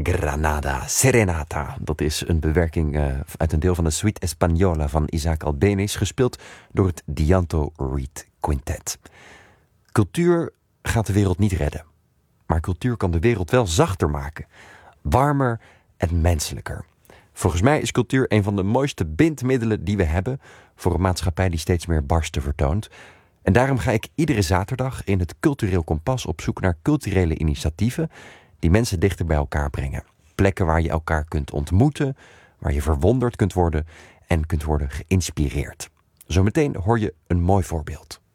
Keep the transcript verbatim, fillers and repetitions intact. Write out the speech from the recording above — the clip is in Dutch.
Granada Serenata. Dat is een bewerking uh, uit een deel van de Suite Española van Isaac Albéniz, gespeeld door het Dianto Reed Quintet. Cultuur gaat de wereld niet redden. Maar cultuur kan de wereld wel zachter maken. Warmer en menselijker. Volgens mij is cultuur een van de mooiste bindmiddelen die we hebben voor een maatschappij die steeds meer barsten vertoont. En daarom ga ik iedere zaterdag in het Cultureel Kompas op zoek naar culturele initiatieven die mensen dichter bij elkaar brengen. Plekken waar je elkaar kunt ontmoeten, waar je verwonderd kunt worden en kunt worden geïnspireerd. Zometeen hoor je een mooi voorbeeld.